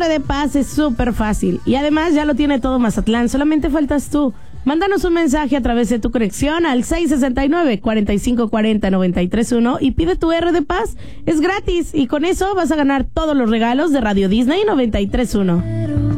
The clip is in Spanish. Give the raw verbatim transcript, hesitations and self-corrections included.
R de Paz es súper fácil y además ya lo tiene todo Mazatlán, solamente faltas tú. Mándanos un mensaje a través de tu conexión al seis seis nueve, cuatro cinco cuatro cero, nueve tres uno y pide tu R de Paz. Es gratis y con eso vas a ganar todos los regalos de Radio Disney noventa y tres punto uno.